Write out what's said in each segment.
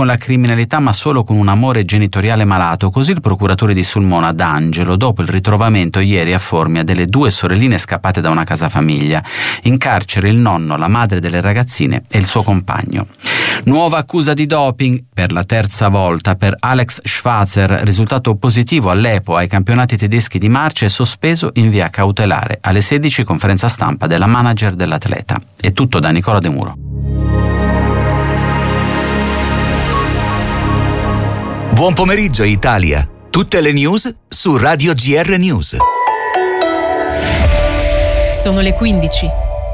con la criminalità ma solo con un amore genitoriale malato, così il procuratore di Sulmona D'Angelo, dopo il ritrovamento ieri a Formia delle 2 sorelline scappate da una casa famiglia. In carcere il nonno, la madre delle ragazzine e il suo compagno. Nuova accusa di doping per la 3ª volta per Alex Schwarzer, risultato positivo all'EPO ai campionati tedeschi di marcia e sospeso in via cautelare. Alle 16 conferenza stampa della manager dell'atleta. È tutto da Nicola De Muro. Buon pomeriggio Italia, tutte le news su Radio GR News. Sono le 15.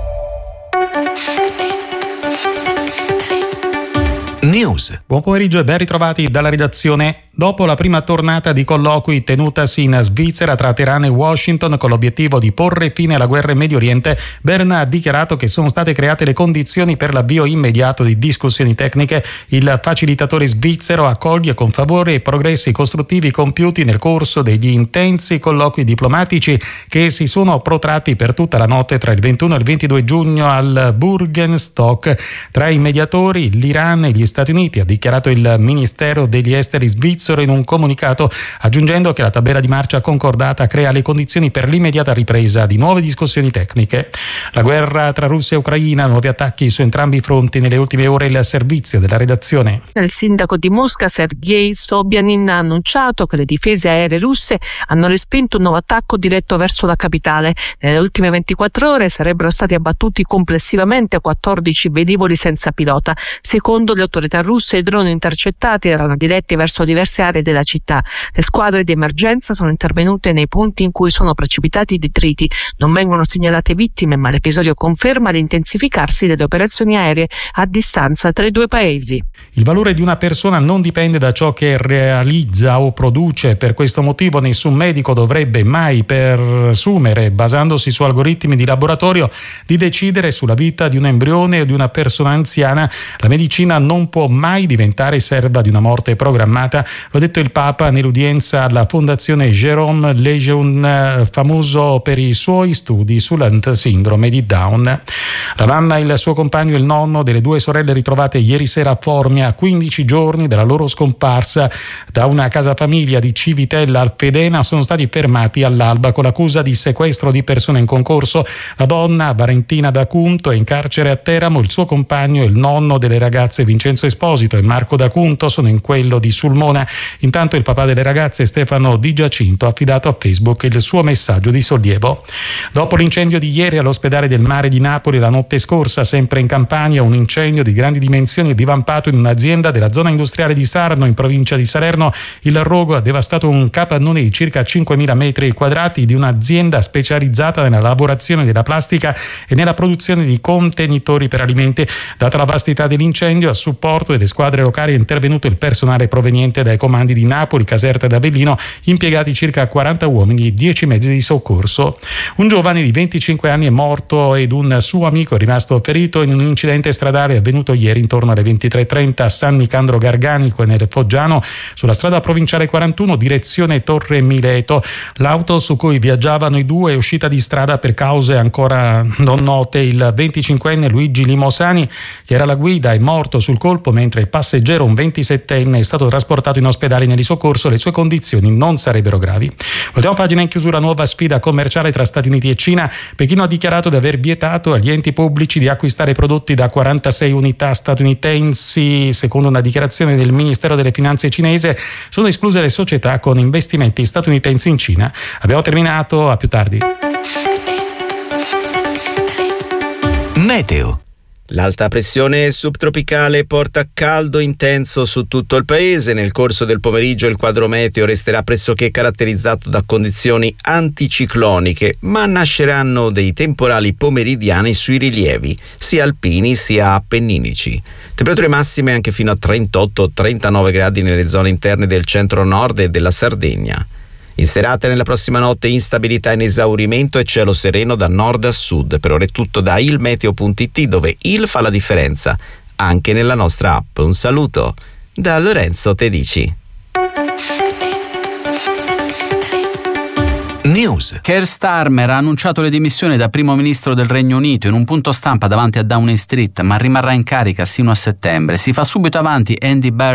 News. Buon pomeriggio e ben ritrovati dalla redazione. Dopo la prima tornata di colloqui tenutasi in Svizzera tra Teheran e Washington con l'obiettivo di porre fine alla guerra in Medio Oriente, Bern ha dichiarato che sono state create le condizioni per l'avvio immediato di discussioni tecniche. Il facilitatore svizzero accoglie con favore i progressi costruttivi compiuti nel corso degli intensi colloqui diplomatici che si sono protratti per tutta la notte tra il 21 e il 22 giugno al Burgenstock. Tra i mediatori l'Iran e gli Stati Uniti, ha dichiarato il Ministero degli Esteri svizzero in un comunicato, aggiungendo che la tabella di marcia concordata crea le condizioni per l'immediata ripresa di nuove discussioni tecniche. La guerra tra Russia e Ucraina, nuovi attacchi su entrambi i fronti nelle ultime ore. Il servizio della redazione. Il sindaco di Mosca, Sergei Sobyanin, ha annunciato che le difese aeree russe hanno respinto un nuovo attacco diretto verso la capitale. Nelle ultime 24 ore sarebbero stati abbattuti complessivamente 14 velivoli senza pilota. Secondo le autorità russe, i droni intercettati erano diretti verso diverse aree della città. Le squadre di emergenza sono intervenute nei punti in cui sono precipitati i detriti. Non vengono segnalate vittime, ma l'episodio conferma l'intensificarsi delle operazioni aeree a distanza tra i due paesi. Il valore di una persona non dipende da ciò che realizza o produce. Per questo motivo nessun medico dovrebbe mai presumere, basandosi su algoritmi di laboratorio, di decidere sulla vita di un embrione o di una persona anziana. La medicina non può mai diventare serva di una morte programmata. Lo ha detto il Papa nell'udienza alla Fondazione Jérôme Lejeune, famoso per i suoi studi sulla sindrome di Down. La mamma, il suo compagno e il nonno delle 2 sorelle ritrovate ieri sera a Formia, a 15 giorni dalla loro scomparsa da una casa famiglia di Civitella al Fedena, sono stati fermati all'alba con l'accusa di sequestro di persone in concorso. La donna, Valentina D'Acunto, è in carcere a Teramo. Il suo compagno e il nonno delle ragazze, Vincenzo Esposito e Marco D'Acunto, sono in quello di Sulmona. Intanto il papà delle ragazze, Stefano Di Giacinto, ha affidato a Facebook il suo messaggio di sollievo. Dopo l'incendio di ieri all'ospedale del Mare di Napoli, la notte scorsa, sempre in Campania, un incendio di grandi dimensioni è divampato in un'azienda della zona industriale di Sarno, in provincia di Salerno. Il rogo ha devastato un capannone di circa 5.000 metri quadrati di un'azienda specializzata nella lavorazione della plastica e nella produzione di contenitori per alimenti. Data la vastità dell'incendio, a supporto delle squadre locali è intervenuto il personale proveniente dai comandi di Napoli, Caserta ed Avellino, impiegati circa 40 uomini e 10 mezzi di soccorso. Un giovane di 25 anni è morto ed un suo amico è rimasto ferito in un incidente stradale avvenuto ieri intorno alle 23:30 a San Nicandro Garganico e nel Foggiano, sulla strada provinciale 41 direzione Torre Mileto. L'auto su cui viaggiavano i due è uscita di strada per cause ancora non note. Il 25enne Luigi Limosani, che era la guida, è morto sul colpo, mentre il passeggero, un 27enne, è stato trasportato in ospedale di soccorso. Le sue condizioni non sarebbero gravi. Ultima pagina in chiusura. Nuova sfida commerciale tra Stati Uniti e Cina. Pechino ha dichiarato di aver vietato agli enti pubblici di acquistare prodotti da 46 unità statunitensi. Secondo una dichiarazione del Ministero delle Finanze cinese, sono escluse le società con investimenti statunitensi in Cina. Abbiamo terminato, a più tardi. Meteo. L'alta pressione subtropicale porta caldo intenso su tutto il paese. Nel corso del pomeriggio il quadro meteo resterà pressoché caratterizzato da condizioni anticicloniche, ma nasceranno dei temporali pomeridiani sui rilievi, sia alpini sia appenninici. Temperature massime anche fino a 38-39 gradi nelle zone interne del centro-nord e della Sardegna. In serata e nella prossima notte instabilità in esaurimento e cielo sereno da nord a sud. Per ora è tutto da ilmeteo.it, dove il fa la differenza anche nella nostra app. Un saluto da Lorenzo Tedici. News. Keir Starmer ha annunciato le dimissioni da primo ministro del Regno Unito in un punto stampa davanti a Downing Street, ma rimarrà in carica sino a settembre. Si fa subito avanti Andy Barr,